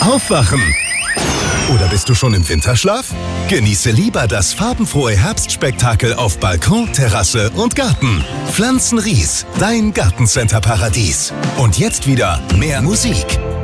Aufwachen! Oder bist du schon im Winterschlaf? Genieße lieber das farbenfrohe Herbstspektakel auf Balkon, Terrasse und Garten. Pflanzenries, dein Gartencenter-Paradies. Und jetzt wieder mehr Musik.